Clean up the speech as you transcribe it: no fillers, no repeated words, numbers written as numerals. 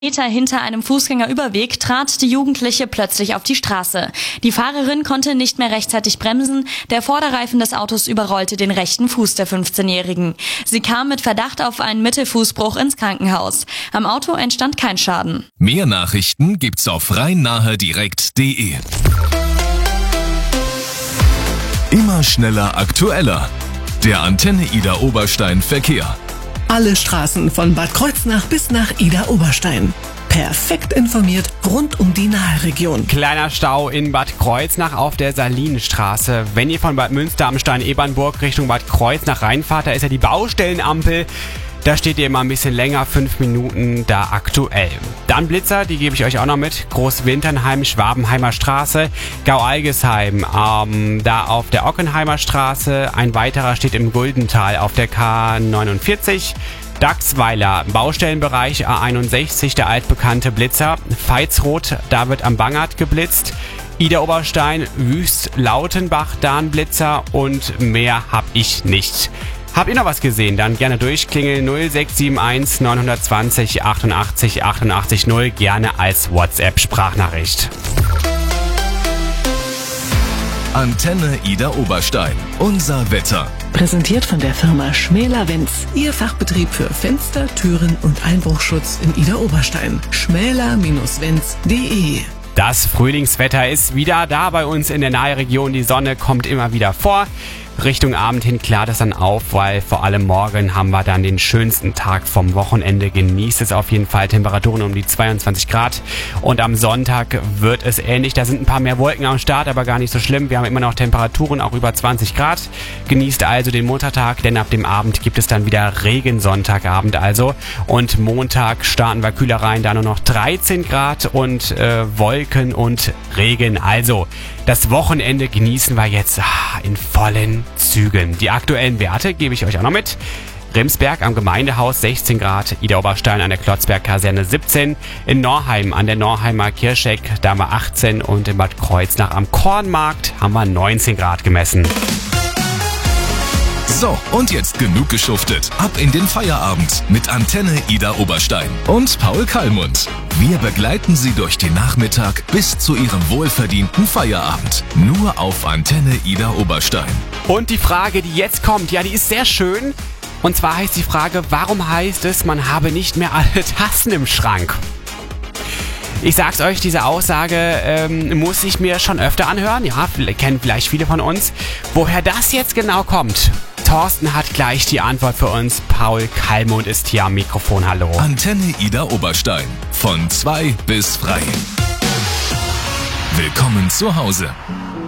Meter hinter einem Fußgängerüberweg trat die Jugendliche plötzlich auf die Straße. Die Fahrerin konnte nicht mehr rechtzeitig bremsen. Der Vorderreifen des Autos überrollte den rechten Fuß der 15-Jährigen. Sie kam mit Verdacht auf einen Mittelfußbruch ins Krankenhaus. Am Auto entstand kein Schaden. Mehr Nachrichten gibt's auf rhein-nahe-direkt.de. Immer schneller, aktueller. Der Antenne Ida Oberstein Verkehr. Alle Straßen von Bad Kreuznach bis nach Ida Oberstein. Perfekt informiert rund um die Nahe-Region. Kleiner Stau in Bad Kreuznach auf der Salinenstraße. Wenn ihr von Bad Münster am Stein-Ebernburg Richtung Bad Kreuznach reinfahrt, da ist ja die Baustellenampel. Da steht ihr immer ein bisschen länger, 5 Minuten da aktuell. Dann Blitzer, die gebe ich euch auch noch mit. Großwinternheim, Schwabenheimer Straße, Gau-Algesheim, da auf der Ockenheimer Straße. Ein weiterer steht im Guldental auf der K49. Dachsweiler, Baustellenbereich A61, der altbekannte Blitzer. Veitsroth, da wird am Bangert geblitzt. Ida Oberstein, Wüst-Lautenbach, da ein Blitzer und mehr hab ich nicht. Habt ihr noch was gesehen? Dann gerne durchklingeln 0671 920 88 88 0, gerne als WhatsApp-Sprachnachricht. Antenne Ida Oberstein. Unser Wetter. Präsentiert von der Firma Schmäler-Wenz. Ihr Fachbetrieb für Fenster, Türen und Einbruchschutz in Ida Oberstein. schmäler-wenz.de. Das Frühlingswetter ist wieder da bei uns in der Nahe-Region. Die Sonne kommt immer wieder vor. Richtung Abend hin klart es dann auf, weil vor allem morgen haben wir dann den schönsten Tag vom Wochenende. Genießt es auf jeden Fall. Temperaturen um die 22 Grad. Und am Sonntag wird es ähnlich. Da sind ein paar mehr Wolken am Start, aber gar nicht so schlimm. Wir haben immer noch Temperaturen auch über 20 Grad. Genießt also den Muttertag, denn ab dem Abend gibt es dann wieder Regen, Sonntagabend also. Und Montag starten wir kühler rein, da nur noch 13 Grad und Wolken und Regen. Also das Wochenende genießen wir jetzt in vollen Zügen. Die aktuellen Werte gebe ich euch auch noch mit. Rimsberg am Gemeindehaus 16 Grad, Ida Oberstein an der Klotzberg-Kaserne 17, in Norheim an der Norheimer Kircheck, da haben wir 18 und in Bad Kreuznach am Kornmarkt haben wir 19 Grad gemessen. So, und jetzt genug geschuftet. Ab in den Feierabend mit Antenne Ida Oberstein und Paul Kallmund. Wir begleiten Sie durch den Nachmittag bis zu Ihrem wohlverdienten Feierabend. Nur auf Antenne Ida Oberstein. Und die Frage, die jetzt kommt, ja, die ist sehr schön. Und zwar heißt die Frage, warum heißt es, man habe nicht mehr alle Tassen im Schrank? Ich sag's euch, diese Aussage muss ich mir schon öfter anhören. Ja, kennen vielleicht viele von uns. Woher das jetzt genau kommt? Thorsten hat gleich die Antwort für uns. Paul Kallmund ist hier am Mikrofon. Hallo. Antenne Ida Oberstein. Von 2 bis frei. Willkommen zu Hause.